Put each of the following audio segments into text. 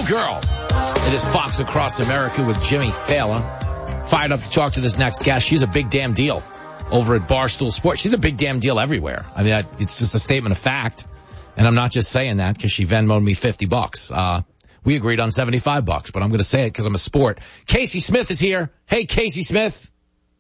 girl. It is Fox Across America with Jimmy Fallon. Fired up to talk to this next guest. She's a big damn deal over at Barstool Sports. She's a big damn deal everywhere. I mean, it's just a statement of fact. And I'm not just saying that because she Venmo'd me $50. We agreed on $75, but I'm going to say it because I'm a sport. Casey Smith is here. Hey, Casey Smith.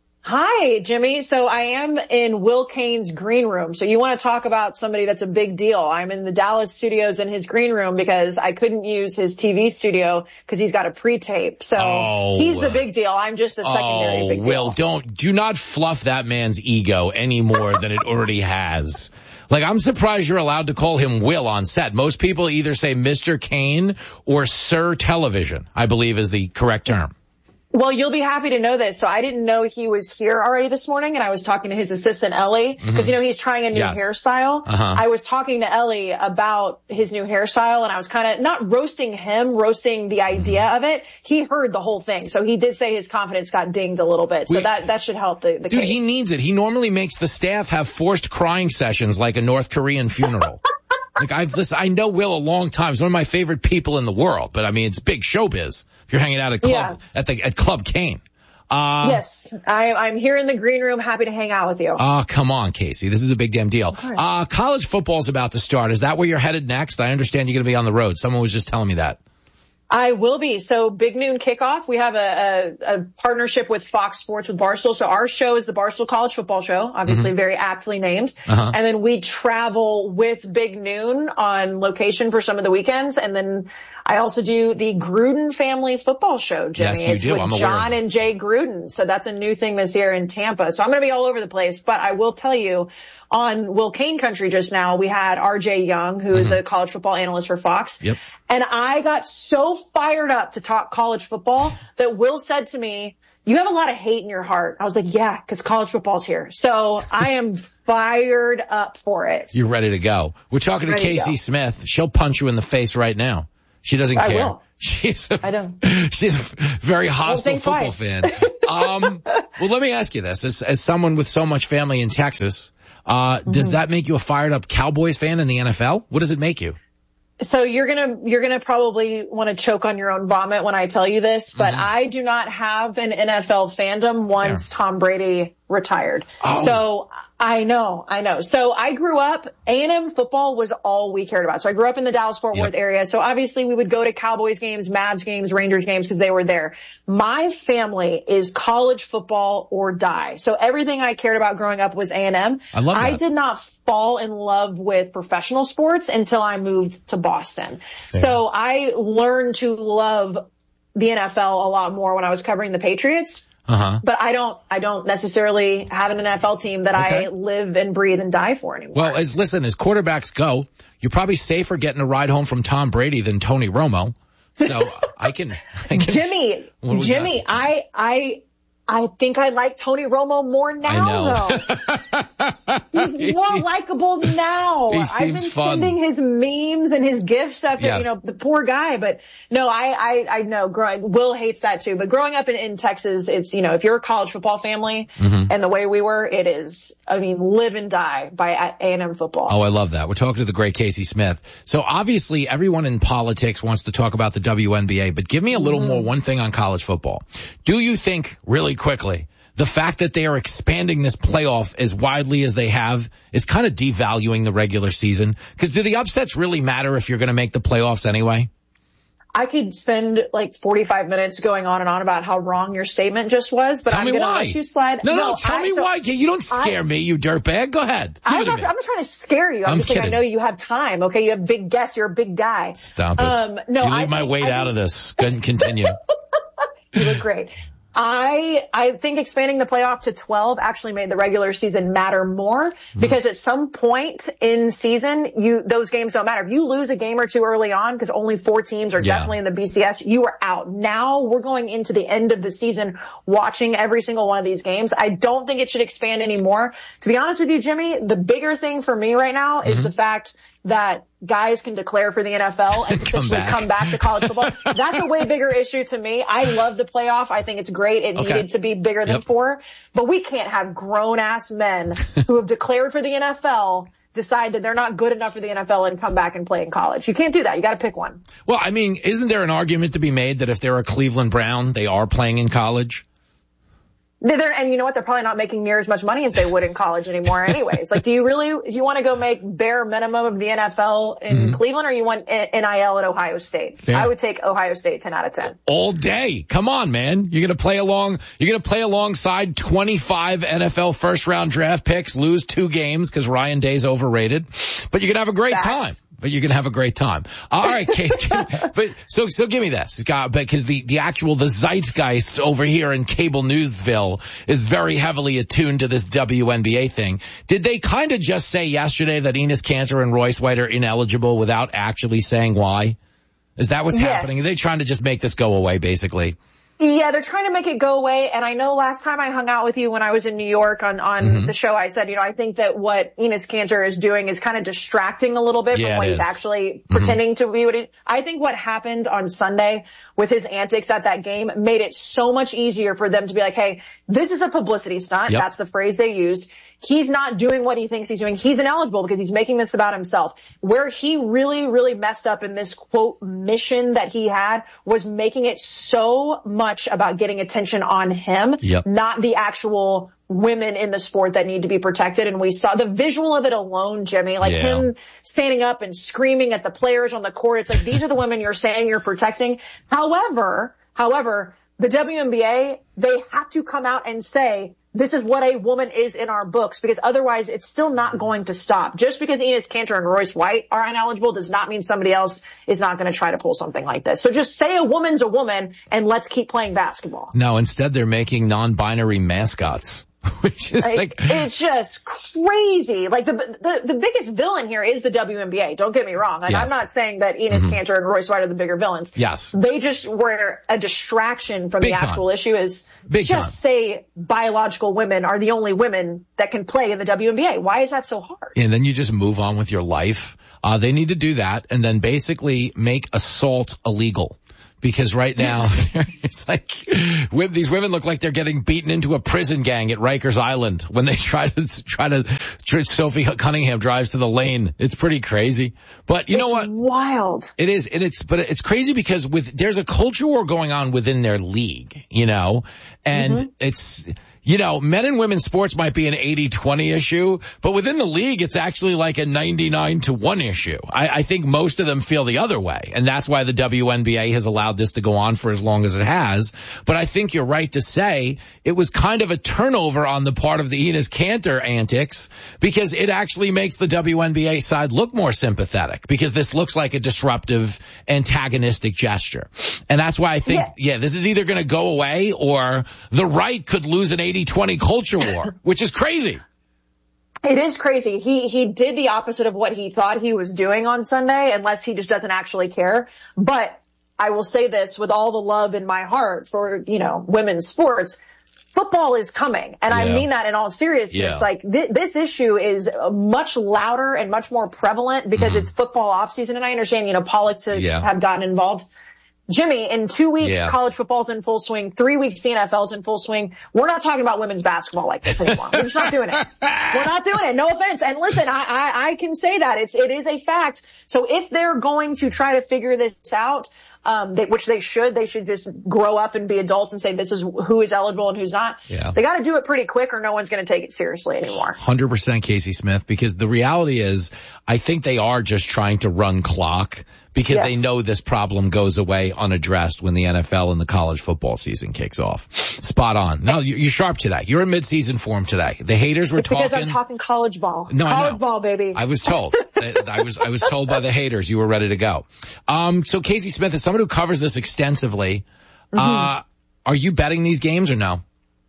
Hi, Jimmy. So I am in Will Cain's green room. So you want to talk about somebody that's a big deal. I'm in the Dallas studios in his green room because I couldn't use his TV studio because he's got a pre-tape. So he's the big deal. I'm just the secondary big deal. Will, do not fluff that man's ego any more than it already has. Like, I'm surprised you're allowed to call him Will on set. Most people either say Mr. Cain or Sir Television, I believe is the correct term. Well, you'll be happy to know this. So I didn't know he was here already this morning, and I was talking to his assistant, Ellie, because, he's trying a new hairstyle. I was talking to Ellie about his new hairstyle, and I was kind of not roasting him, roasting the idea of it. He heard the whole thing. So he did say his confidence got dinged a little bit. So that should help the dude, case. He needs it. He normally makes the staff have forced crying sessions like a North Korean funeral. Like, I know Will a long time. He's one of my favorite people in the world, but I mean, it's big showbiz. If you're hanging out at Club Cain. Yes, I'm here in the green room, happy to hang out with you. Come on, Casey. This is a big damn deal. College football's about to start. Is that where you're headed next? I understand you're going to be on the road. Someone was just telling me that. I will be. So Big Noon Kickoff, we have a partnership with Fox Sports with Barstool. So our show is the Barstool College Football Show, obviously very aptly named. And then we travel with Big Noon on location for some of the weekends. And then I also do the Gruden Family Football Show, Jimmy. Yes, you it's do. with John and Jay Gruden. So that's a new thing this year in Tampa. So I'm going to be all over the place. But I will tell you, on Will Cain Country just now, we had RJ Young, who is a college football analyst for Fox. Yep. And I got so fired up to talk college football that Will said to me, "You have a lot of hate in your heart." I was like, "Yeah, because college football's here." So I am fired up for it. You're ready to go. We're talking to Casey Smith. She'll punch you in the face in right now. She doesn't care. I will. She's a I very hostile football fan. Well, let me ask you this. As someone with so much family in Texas, does that make you a fired up Cowboys fan in the NFL? What does it make you? So you're gonna probably want to choke on your own vomit when I tell you this, but I do not have an NFL fandom once Tom Brady retired. So I know. So I grew up, A&M football was all we cared about. So I grew up in the Dallas-Fort Worth area. So obviously we would go to Cowboys games, Mavs games, Rangers games because they were there. My family is college football or die. So everything I cared about growing up was A&M. I love that. I did not fall in love with professional sports until I moved to Boston. Fair. So I learned to love the NFL a lot more when I was covering the Patriots. But I don't necessarily have an NFL team that I live and breathe and die for anymore. Well, as quarterbacks go, you're probably safer getting a ride home from Tom Brady than Tony Romo. So I can Jimmy, I think I like Tony Romo more now, though. He's more likable now. I've been sending his memes and his gifts after, the poor guy. But no, I know. Will hates that too. But growing up in Texas, it's, if you're a college football family and the way we were, it is, live and die by A&M football. Oh, I love that. We're talking to the great Casey Smith. So obviously everyone in politics wants to talk about the WNBA, but give me a little more one thing on college football. Do you think really quickly, the fact that they are expanding this playoff as widely as they have is kind of devaluing the regular season? Because do the upsets really matter if you're going to make the playoffs anyway? I could spend like 45 minutes going on and on about how wrong your statement just was, but I'm going to let you slide. No, tell me why. You don't scare me, you dirtbag. Go ahead. I'm not trying to scare you. I'm just saying I know you have time. Okay, you have big guests. You're a big guy. Stop it. No, you leave my weight out of this. Go ahead and continue. You look great. I think expanding the playoff to 12 actually made the regular season matter more because at some point in season, those games don't matter. If you lose a game or two early on because only 4 teams are definitely in the BCS, you are out. Now we're going into the end of the season watching every single one of these games. I don't think it should expand anymore. To be honest with you, Jimmy, the bigger thing for me right now is the fact that guys can declare for the NFL and potentially come back to college football. That's a way bigger issue to me. I love the playoff. I think it's great. It needed to be bigger than 4. But we can't have grown-ass men who have declared for the NFL decide that they're not good enough for the NFL and come back and play in college. You can't do that. You got to pick one. Well, I mean, isn't there an argument to be made that if they're a Cleveland Brown, they are playing in college? And you know what? They're probably not making near as much money as they would in college anymore anyways. Like, do you want to go make bare minimum of the NFL in Cleveland, or you want NIL at Ohio State? Fair. I would take Ohio State 10 out of 10. All day. Come on, man. You're going to play alongside 25 NFL first round draft picks, lose 2 games because Ryan Day's overrated, but you're going to have a great time. But you're going to have a great time. All right, Case. So give me this, because the zeitgeist over here in cable newsville is very heavily attuned to this WNBA thing. Did they kind of just say yesterday that Enes Kanter and Royce White are ineligible without actually saying why? Is that what's happening? Are they trying to just make this go away, basically? Yeah, they're trying to make it go away. And I know last time I hung out with you when I was in New York on the show, I said, I think that what Enes Kanter is doing is kind of distracting a little bit from what he's actually pretending to be. I think what happened on Sunday with his antics at that game made it so much easier for them to be like, hey, this is a publicity stunt. Yep. That's the phrase they used. He's not doing what he thinks he's doing. He's ineligible because he's making this about himself. Where he really, really messed up in this, quote, mission that he had was making it so much about getting attention on him, not the actual women in the sport that need to be protected. And we saw the visual of it alone, Jimmy, him standing up and screaming at the players on the court. It's like, these are the women you're saying you're protecting. However, the WNBA, they have to come out and say, this is what a woman is in our books, because otherwise it's still not going to stop. Just because Enes Kanter and Royce White are ineligible does not mean somebody else is not going to try to pull something like this. So just say a woman's a woman and let's keep playing basketball. No, instead they're making non-binary mascots. Which is it's just crazy. Like the biggest villain here is the WNBA. Don't get me wrong. Like, I'm not saying that Enes Kanter and Royce White are the bigger villains. Yes. They just were a distraction from the actual issue. Say biological women are the only women that can play in the WNBA. Why is that so hard? And then you just move on with your life. They need to do that and then basically make assault illegal. Because right now, it's like, these women look like they're getting beaten into a prison gang at Rikers Island when they Sophie Cunningham drives to the lane. It's pretty crazy. But you know what? It's wild. It is. But it's crazy because there's a culture war going on within their league, and it's, men and women's sports might be an 80-20 issue, but within the league, it's actually like a 99-1 issue. I think most of them feel the other way, and that's why the WNBA has allowed this to go on for as long as it has. But I think you're right to say it was kind of a turnover on the part of the Enes Kanter antics, because it actually makes the WNBA side look more sympathetic, because this looks like a disruptive, antagonistic gesture. And that's why I think, this is either going to go away or the right could lose an 80-20 culture war, which is crazy. It is crazy. He did the opposite of what he thought he was doing on Sunday, unless he just doesn't actually care. But I will say this with all the love in my heart for, women's sports. Football is coming. And I mean that in all seriousness. Yeah. Like this issue is much louder and much more prevalent because it's football off season. And I understand, politics have gotten involved. Jimmy, in 2 weeks, college football's in full swing. 3 weeks, the NFL's in full swing. We're not talking about women's basketball like this anymore. We're just not doing it. We're not doing it. No offense. And listen, I can say that. It is a fact. So if they're going to try to figure this out, which they should just grow up and be adults and say this is who is eligible and who's not. Yeah. They got to do it pretty quick or no one's going to take it seriously anymore. 100% Casey Smith, because the reality is I think they are just trying to run clock, because they know this problem goes away unaddressed when the NFL and the college football season kicks off. Spot on. No, you're sharp today. You're in mid-season form today. The haters were talking. Because I'm talking college ball. No, college ball, baby. I was told. I was told by the haters you were ready to go. So Casey Smith, is someone who covers this extensively. Are you betting these games or no?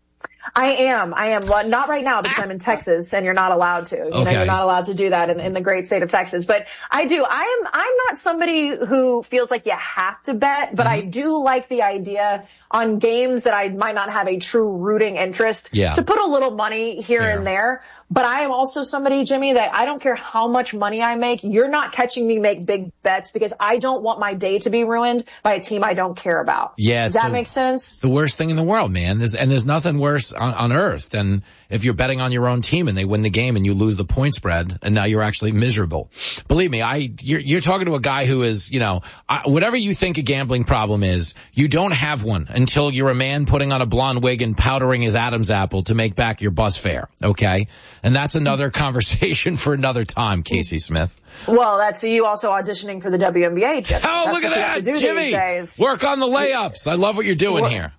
I am. Well, not right now because I'm in Texas and you're not allowed to. You're not allowed to do that in the great state of Texas. But I do. I'm not somebody who feels like you have to bet, but I do like the idea on games that I might not have a true rooting interest to put a little money here and there. But I am also somebody, Jimmy, that I don't care how much money I make. You're not catching me make big bets because I don't want my day to be ruined by a team I don't care about. Yeah. Does that make sense? The worst thing in the world, man. There's nothing worse. chance on earth than if you're betting on your own team and they win the game and you lose the point spread and now you're actually miserable. Believe me, you're talking to a guy who is, whatever you think a gambling problem is, you don't have one until you're a man putting on a blonde wig and powdering his Adam's apple to make back your bus fare. Okay. And that's another conversation for another time, Casey Smith. Well, that's you also auditioning for the WNBA. Jeff. Oh, look at that, Jimmy! Work on the layups. I love what you're doing here.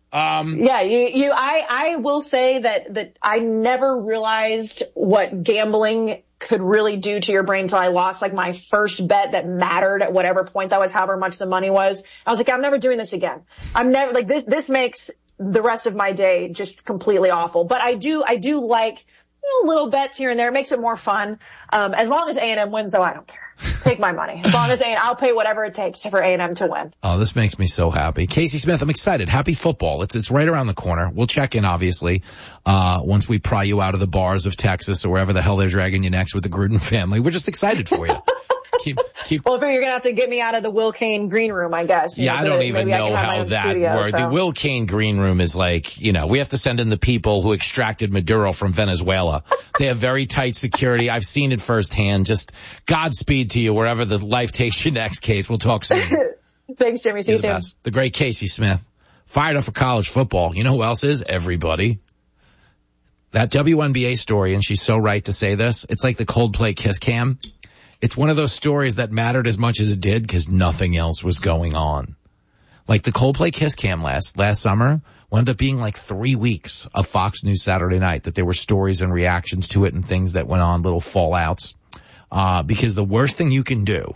I will say that I never realized what gambling could really do to your brain until I lost like my first bet that mattered at whatever point that was, however much the money was. I was like, I'm never doing this again. I'm never like this makes the rest of my day just completely awful. But I do like little bets here and there. It makes it more fun. As long as A&M wins, though, I don't care. Take my money. As long as I'll pay whatever it takes for A&M to win. Oh, this makes me so happy. Casey Smith, I'm excited. Happy football. It's right around the corner. We'll check in, obviously, once we pry you out of the bars of Texas or wherever the hell they're dragging you next with the Gruden family. We're just excited for you. Well, you're gonna have to get me out of the Will Cain green room, I guess. I don't even know how that works. The Will Cain green room is like, we have to send in the people who extracted Maduro from Venezuela. They have very tight security. I've seen it firsthand. Just Godspeed to you wherever the life takes you next, Case. We'll talk soon. Thanks, Jimmy. See you soon. The great Casey Smith. Fired up for college football. You know who else is? Everybody. That WNBA story, and she's so right to say this, it's like the Coldplay Kiss Cam. It's one of those stories that mattered as much as it did because nothing else was going on. Like the Coldplay Kiss Cam last summer wound up being like 3 weeks of Fox News Saturday Night, that there were stories and reactions to it and things that went on, little fallouts. Because the worst thing you can do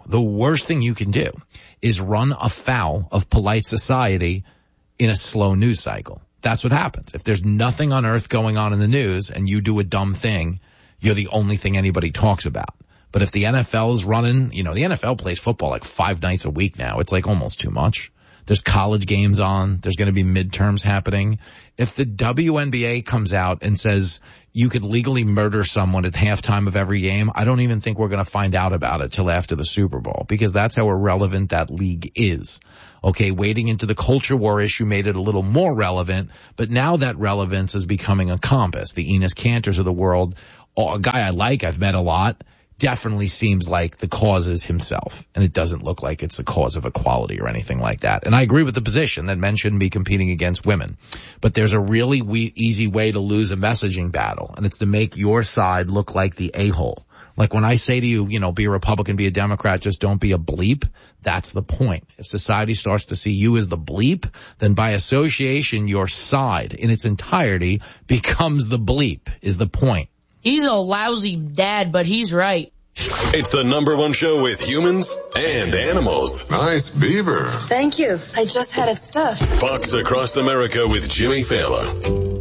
is run afoul of polite society in a slow news cycle. That's what happens. If there's nothing on earth going on in the news and you do a dumb thing, you're the only thing anybody talks about. But if the NFL is running, the NFL plays football like 5 nights a week now. It's like almost too much. There's college games on. There's going to be midterms happening. If the WNBA comes out and says you could legally murder someone at halftime of every game, I don't even think we're going to find out about it till after the Super Bowl, because that's how irrelevant that league is. Okay, wading into the culture war issue made it a little more relevant, but now that relevance is becoming a compass. The Enes Kantors of the world, a guy I like, I've met a lot, definitely seems like the cause is himself, and it doesn't look like it's a cause of equality or anything like that. And I agree with the position that men shouldn't be competing against women, but there's a really easy way to lose a messaging battle, and it's to make your side look like the a-hole. Like when I say to you, be a Republican, be a Democrat, just don't be a bleep, that's the point. If society starts to see you as the bleep, then by association, your side in its entirety becomes the bleep, is the point. He's a lousy dad, but he's right. It's the #1 show with humans and animals. Nice beaver. Thank you. I just had it stuffed. Fox Across America with Jimmy Fallon.